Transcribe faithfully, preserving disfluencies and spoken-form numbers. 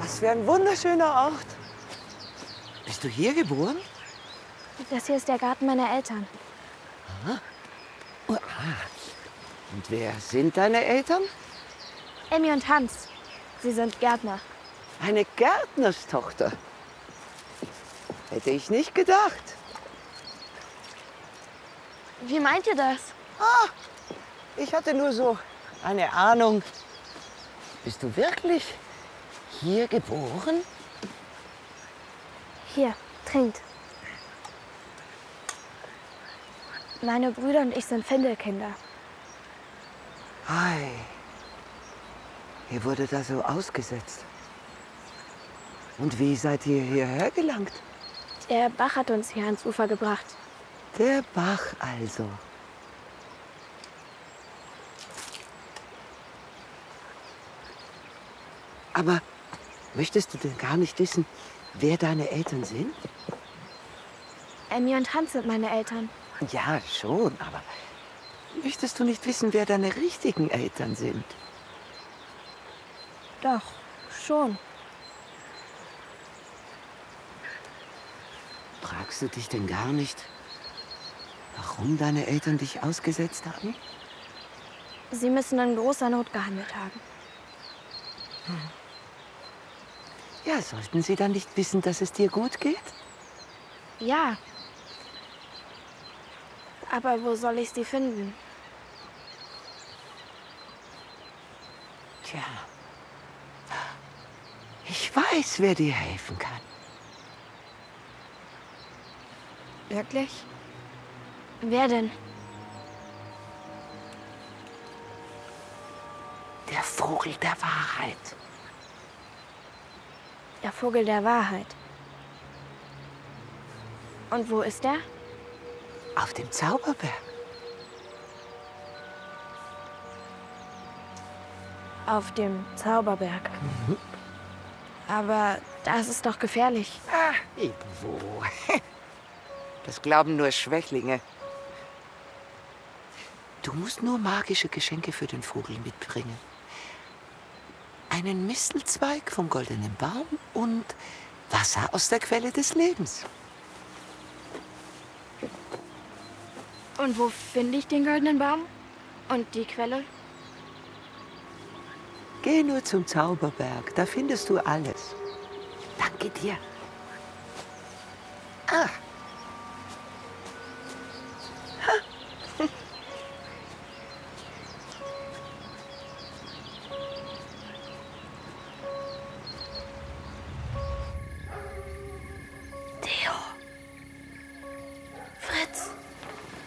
Was für ein wunderschöner Ort. Bist du hier geboren? Das hier ist der Garten meiner Eltern. Aha. Oh, ah. Und wer sind deine Eltern? Emmy und Hans. Sie sind Gärtner. Eine Gärtnerstochter. Hätte ich nicht gedacht. Wie meint ihr das? Ah, ich hatte nur so eine Ahnung. Bist du wirklich hier geboren? Hier, trinkt. Meine Brüder und ich sind Findelkinder. Ei. Ihr wurdet da so ausgesetzt. Und wie seid ihr hierher gelangt? Der Bach hat uns hier ans Ufer gebracht. Der Bach also. Aber möchtest du denn gar nicht wissen, wer deine Eltern sind? Emmy und Hans sind meine Eltern. Ja, schon, aber möchtest du nicht wissen, wer deine richtigen Eltern sind? Doch, schon. Fragst du dich denn gar nicht, warum deine Eltern dich ausgesetzt haben? Sie müssen in großer Not gehandelt haben. Hm. Ja, sollten sie dann nicht wissen, dass es dir gut geht? Ja. Aber wo soll ich sie finden? Tja, ich weiß, wer dir helfen kann. Wirklich? Wer denn? Der Vogel der Wahrheit. Der Vogel der Wahrheit. Und wo ist er? Auf dem Zauberberg. Auf dem Zauberberg. Mhm. Aber das ist doch gefährlich. Ah, irgendwo. Das glauben nur Schwächlinge. Du musst nur magische Geschenke für den Vogel mitbringen. Einen Mistelzweig vom goldenen Baum und Wasser aus der Quelle des Lebens. Und wo finde ich den goldenen Baum? Und die Quelle? Geh nur zum Zauberberg, da findest du alles. Danke dir. Ah.